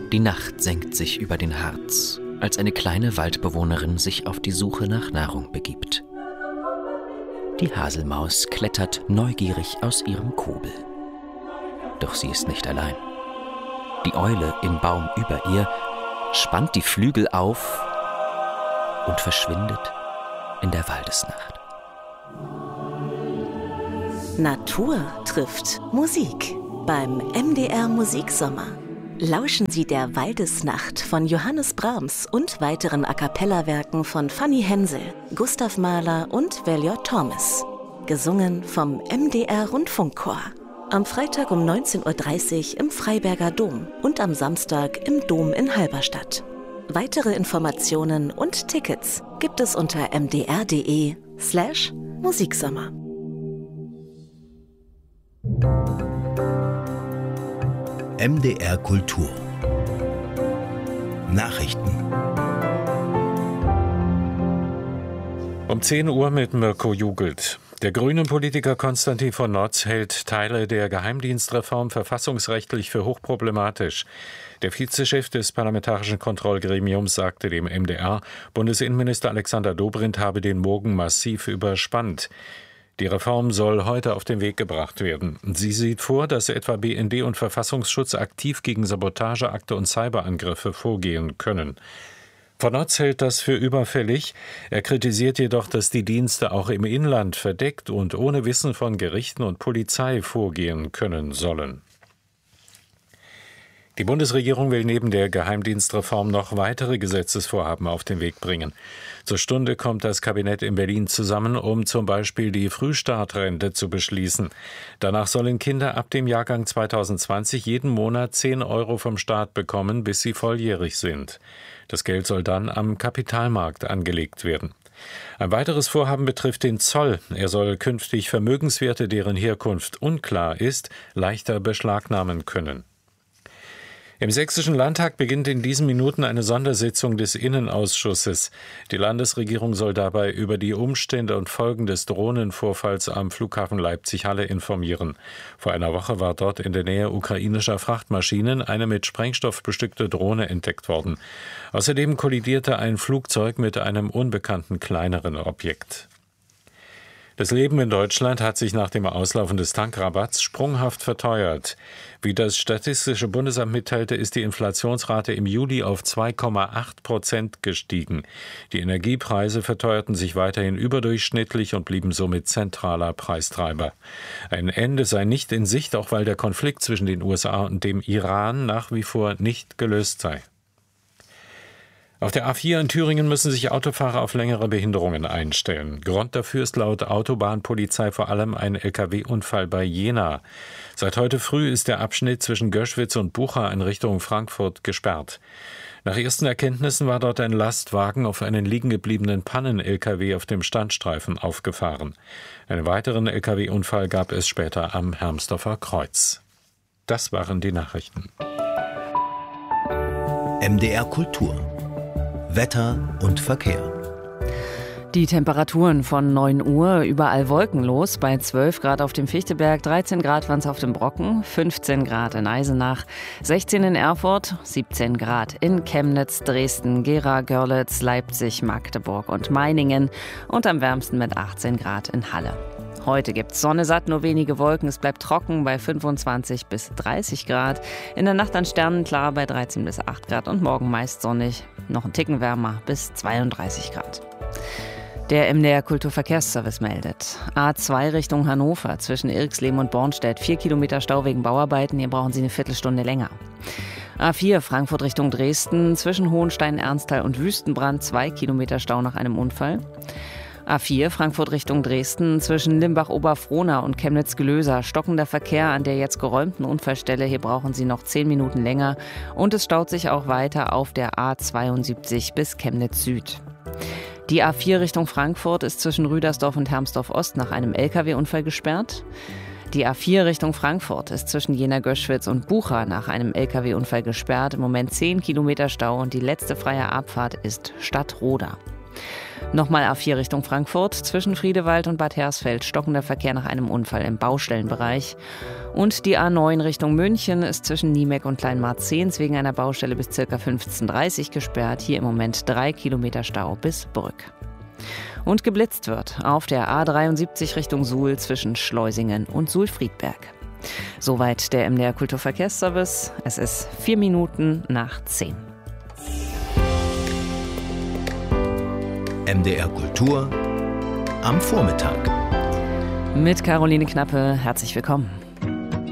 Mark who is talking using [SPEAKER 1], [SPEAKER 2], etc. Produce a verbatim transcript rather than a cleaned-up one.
[SPEAKER 1] Die Nacht senkt sich über den Harz, als eine kleine Waldbewohnerin sich auf die Suche nach Nahrung begibt. Die Haselmaus klettert neugierig aus ihrem Kobel. Doch sie ist nicht allein. Die Eule im Baum über ihr spannt die Flügel auf und verschwindet in der Waldesnacht.
[SPEAKER 2] Natur trifft Musik beim M D R Musiksommer. Lauschen Sie der Waldesnacht von Johannes Brahms und weiteren A-cappella-Werken von Fanny Hensel, Gustav Mahler und Valiot Thomas. Gesungen vom M D R Rundfunkchor. Am Freitag um neunzehn Uhr dreißig im Freiberger Dom und am Samstag im Dom in Halberstadt. Weitere Informationen und Tickets gibt es unter mdr.de slash Musiksommer.
[SPEAKER 3] M D R Kultur Nachrichten.
[SPEAKER 4] Um zehn Uhr mit Mirko Jugelt. Der grüne Politiker Konstantin von Notz hält Teile der Geheimdienstreform verfassungsrechtlich für hochproblematisch. Der Vizechef des Parlamentarischen Kontrollgremiums sagte dem M D R, Bundesinnenminister Alexander Dobrindt habe den Bogen massiv überspannt. Die Reform soll heute auf den Weg gebracht werden. Sie sieht vor, dass etwa B N D und Verfassungsschutz aktiv gegen Sabotageakte und Cyberangriffe vorgehen können. Von Notz hält das für überfällig. Er kritisiert jedoch, dass die Dienste auch im Inland verdeckt und ohne Wissen von Gerichten und Polizei vorgehen können sollen. Die Bundesregierung will neben der Geheimdienstreform noch weitere Gesetzesvorhaben auf den Weg bringen. Zur Stunde kommt das Kabinett in Berlin zusammen, um zum Beispiel die Frühstartrente zu beschließen. Danach sollen Kinder ab dem Jahrgang zweitausendzwanzig jeden Monat zehn Euro vom Staat bekommen, bis sie volljährig sind. Das Geld soll dann am Kapitalmarkt angelegt werden. Ein weiteres Vorhaben betrifft den Zoll. Er soll künftig Vermögenswerte, deren Herkunft unklar ist, leichter beschlagnahmen können. Im Sächsischen Landtag beginnt in diesen Minuten eine Sondersitzung des Innenausschusses. Die Landesregierung soll dabei über die Umstände und Folgen des Drohnenvorfalls am Flughafen Leipzig-Halle informieren. Vor einer Woche war dort in der Nähe ukrainischer Frachtmaschinen eine mit Sprengstoff bestückte Drohne entdeckt worden. Außerdem kollidierte ein Flugzeug mit einem unbekannten kleineren Objekt. Das Leben in Deutschland hat sich nach dem Auslaufen des Tankrabatts sprunghaft verteuert. Wie das Statistische Bundesamt mitteilte, ist die Inflationsrate im Juli auf zwei Komma acht Prozent gestiegen. Die Energiepreise verteuerten sich weiterhin überdurchschnittlich und blieben somit zentraler Preistreiber. Ein Ende sei nicht in Sicht, auch weil der Konflikt zwischen den U S A und dem Iran nach wie vor nicht gelöst sei. Auf der A vier in Thüringen müssen sich Autofahrer auf längere Behinderungen einstellen. Grund dafür ist laut Autobahnpolizei vor allem ein L K W-Unfall bei Jena. Seit heute früh ist der Abschnitt zwischen Göschwitz und Bucha in Richtung Frankfurt gesperrt. Nach ersten Erkenntnissen war dort ein Lastwagen auf einen liegengebliebenen Pannen-L K W auf dem Standstreifen aufgefahren. Einen weiteren L K W-Unfall gab es später am Hermsdorfer Kreuz. Das waren die Nachrichten.
[SPEAKER 3] M D R Kultur Wetter und Verkehr.
[SPEAKER 5] Die Temperaturen von neun Uhr überall wolkenlos, bei zwölf Grad auf dem Fichteberg, dreizehn Grad waren es auf dem Brocken, fünfzehn Grad in Eisenach, sechzehn in Erfurt, siebzehn Grad in Chemnitz, Dresden, Gera, Görlitz, Leipzig, Magdeburg und Meiningen und am wärmsten mit achtzehn Grad in Halle. Heute gibt's Sonne satt, nur wenige Wolken. Es bleibt trocken bei fünfundzwanzig bis dreißig Grad. In der Nacht dann sternenklar bei dreizehn bis acht Grad und morgen meist sonnig. Noch ein Ticken wärmer bis zweiunddreißig Grad. Der M D R Kulturverkehrsservice meldet. A zwei Richtung Hannover zwischen Irxleben und Bornstedt. Vier Kilometer Stau wegen Bauarbeiten. Hier brauchen Sie eine Viertelstunde länger. A vier Frankfurt Richtung Dresden zwischen Hohenstein, Ernsthal und Wüstenbrand. Zwei Kilometer Stau nach einem Unfall. A vier Frankfurt Richtung Dresden zwischen Limbach-Oberfrohna und Chemnitz-Gelösa. Stockender Verkehr an der jetzt geräumten Unfallstelle. Hier brauchen Sie noch zehn Minuten länger. Und es staut sich auch weiter auf der A zweiundsiebzig bis Chemnitz Süd. Die A vier Richtung Frankfurt ist zwischen Rüdersdorf und Hermsdorf-Ost nach einem L K W-Unfall gesperrt. Die A vier Richtung Frankfurt ist zwischen Jena-Göschwitz und Bucha nach einem L K W-Unfall gesperrt. Im Moment zehn Kilometer Stau und die letzte freie Abfahrt ist Stadtroda. Nochmal A vier Richtung Frankfurt. Zwischen Friedewald und Bad Hersfeld stockender Verkehr nach einem Unfall im Baustellenbereich. Und die A neun Richtung München ist zwischen Niemeck und Kleinmarzehns wegen einer Baustelle bis ca. fünfzehn Uhr dreißig gesperrt. Hier im Moment drei Kilometer Stau bis Brück. Und geblitzt wird auf der A dreiundsiebzig Richtung Suhl zwischen Schleusingen und Suhl-Friedberg. Soweit der M D R Kulturverkehrsservice. Es ist vier Minuten nach zehn.
[SPEAKER 3] M D R Kultur am Vormittag.
[SPEAKER 5] Mit Caroline Knappe, herzlich willkommen.